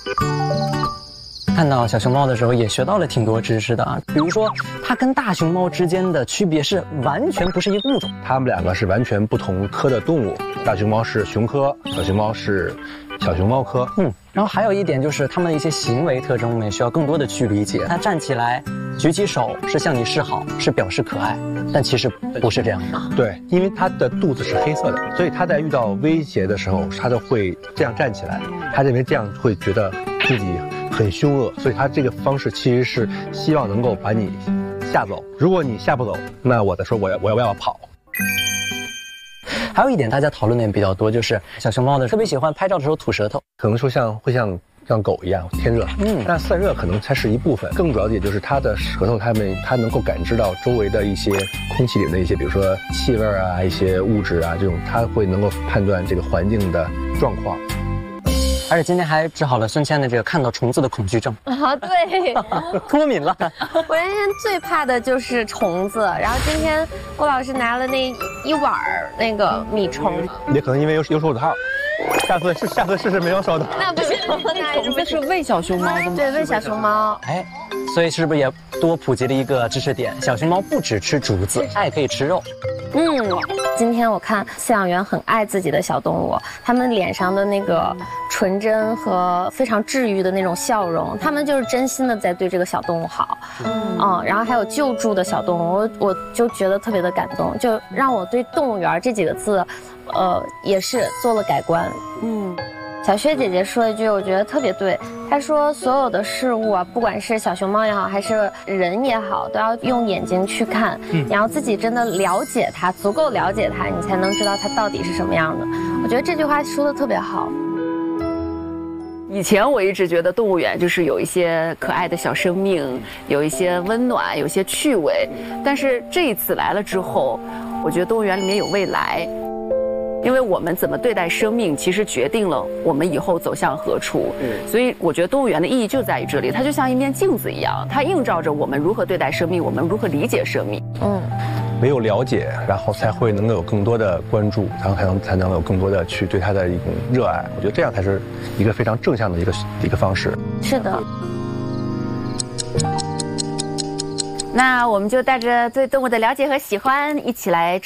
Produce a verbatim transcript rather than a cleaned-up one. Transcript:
看到小熊猫的时候，也学到了挺多知识的啊，比如说它跟大熊猫之间的区别是完全不是一个物种， 它们两个是完全不同科的动物，大熊猫是熊科，小熊猫是小熊猫科。 嗯，然后还有一点就是它们的一些行为特征，我们也需要更多的去理解。它站起来举起手是向你示好，是表示可爱，但其实不是这样的。 对，因为它的肚子是黑色的，所以它在遇到威胁的时候，它就会这样站起来，它认为这样会觉得自己很凶恶，所以它这个方式其实是希望能够把你吓走。如果你吓不走，那我再说我要我要不要跑。 还有一点大家讨论的也比较多，就是小熊猫的特别喜欢拍照的时候吐舌头， 可能说像会像像狗一样天热，嗯，但散热可能才是一部分，更主要的也就是它的舌头，它们它能够感知到周围的一些空气里的一些，比如说气味啊、一些物质啊这种，它会能够判断这个环境的状况。 而且今天还治好了孙谦的这个看到虫子的恐惧症啊，对， 脱敏了。 我原先最怕的就是虫子，然后今天郭老师拿了那一碗那个米虫， 也可能因为有有手套，下次试下次试试没有手套。 那不行， 那虫子是喂小熊猫的吗？ 对，喂小熊猫。 哎，所以是不是也多普及了一个知识点？小熊猫不只吃竹子，它也可以吃肉。 嗯，今天我看饲养员很爱自己的小动物，他们脸上的那个纯真和非常治愈的那种笑容，他们就是真心的在对这个小动物好。嗯，嗯然后还有救助的小动物，我我就觉得特别的感动，就让我对动物园这几个字，呃，也是做了改观。嗯。小薛姐姐说一句，我觉得特别对。她说，所有的事物啊，不管是小熊猫也好，还是人也好，都要用眼睛去看，嗯、然后自己真的了解它，足够了解它，你才能知道它到底是什么样的。我觉得这句话说的特别好。 以前我一直觉得动物园就是有一些可爱的小生命，有一些温暖，有一些趣味。但是这一次来了之后，我觉得动物园里面有未来。因为我们怎么对待生命，其实决定了我们以后走向何处。嗯，所以我觉得动物园的意义就在于这里，它就像一面镜子一样，它映照着我们如何对待生命，我们如何理解生命。嗯， 没有了解，然后才会能够有更多的关注，然后才能才能有更多的去对它的一种热爱。我觉得这样才是一个非常正向的一个一个方式。 是的。 那我们就带着对动物的了解和喜欢，一起来